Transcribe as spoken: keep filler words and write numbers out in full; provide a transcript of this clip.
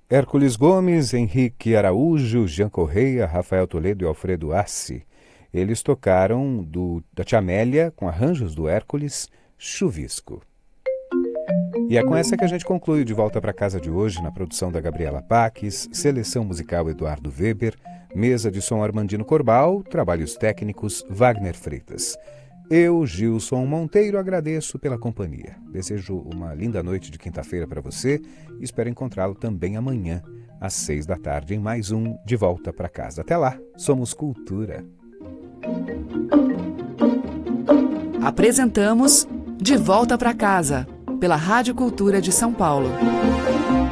Hércules Gomes, Henrique Araújo, Jean Correia, Rafael Toledo e Alfredo Assi. Eles tocaram do, da Tia Amélia, com arranjos do Hércules, Chuvisco. E é com essa que a gente conclui o De Volta para Casa de hoje, na produção da Gabriela Paques, seleção musical Eduardo Weber, mesa de som Armandino Corbal, trabalhos técnicos Wagner Freitas. Eu, Gilson Monteiro, agradeço pela companhia. Desejo uma linda noite de quinta-feira para você e espero encontrá-lo também amanhã, às seis da tarde, em mais um De Volta para Casa. Até lá, somos Cultura. Apresentamos De Volta para Casa, pela Rádio Cultura de São Paulo.